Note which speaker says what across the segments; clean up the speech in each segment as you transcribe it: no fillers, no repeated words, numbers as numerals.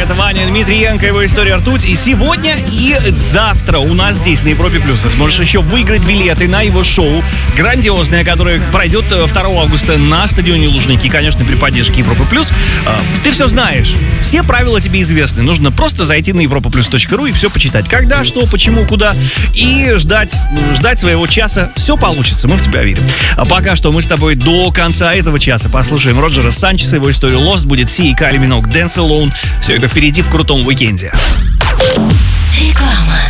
Speaker 1: Это Ваня Дмитриенко, его история «Ртуть». И сегодня и завтра у нас здесь на Европе Плюс ты сможешь еще выиграть билеты на его шоу грандиозное, которое пройдет 2 августа на стадионе Лужники, конечно, при поддержке Европы Плюс. Ты все знаешь, все правила тебе известны. Нужно просто зайти на europaplus.ru и все почитать. Когда, что, почему, куда. И ждать своего часа. Все получится, мы в тебя верим. А пока что мы с тобой до конца этого часа послушаем Роджера Санчеса, его историю Lost, будет Си и Кайли Миноуг Dance Alone. Все это впереди в крутом уикенде.
Speaker 2: Реклама.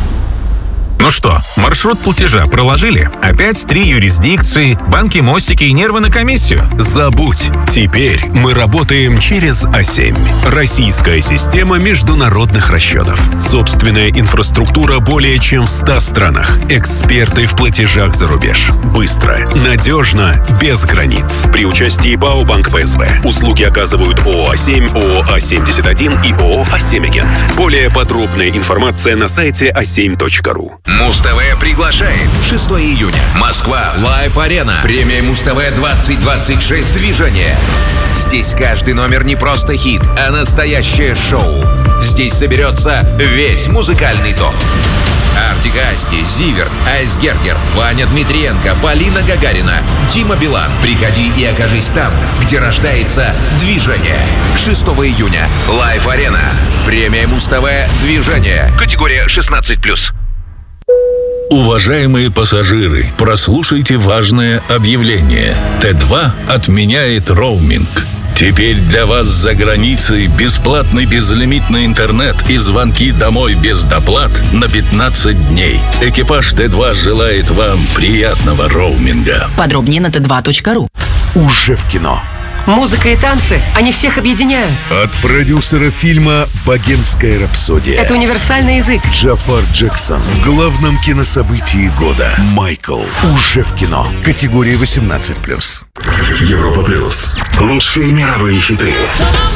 Speaker 3: Ну что, маршрут платежа проложили? Опять 3 юрисдикции, банки, мостики и нервы на комиссию? Забудь. Теперь мы работаем через А7. Российская система международных расчетов. Собственная инфраструктура более чем в 100 странах. Эксперты в платежах за рубеж. Быстро, надежно, без границ. При участии ПАО «Банк ПСБ». Услуги оказывают ООО «А7», ООО «А71» и ООО «А7-Агент». Более подробная информация на сайте a7.ru.
Speaker 4: Муз-ТВ приглашает. 6 июня. Москва. Лайв-арена. Премия Муз-ТВ 2026 «Движение». Здесь каждый номер не просто хит, а настоящее шоу. Здесь соберется весь музыкальный топ. Артик и Асти, Зиверт, Айсгергер, Ваня Дмитриенко, Полина Гагарина, Дима Билан. Приходи и окажись там, где рождается движение. 6 июня. Лайв-арена. Премия Муз-ТВ «Движение». Категория 16+.
Speaker 5: Уважаемые пассажиры, прослушайте важное объявление. Т2 отменяет роуминг. Теперь для вас за границей бесплатный безлимитный интернет и звонки домой без доплат на 15 дней. Экипаж Т2 желает вам приятного роуминга.
Speaker 2: Подробнее на t2.ru.
Speaker 6: Уже в кино.
Speaker 7: Музыка и танцы, они всех объединяют.
Speaker 6: От продюсера фильма «Богемская рапсодия».
Speaker 7: Это универсальный язык.
Speaker 6: Джафар Джексон в главном кинособытии года. Майкл. Уже в кино. Категория 18+.
Speaker 5: Европа Плюс. Лучшие мировые хиты.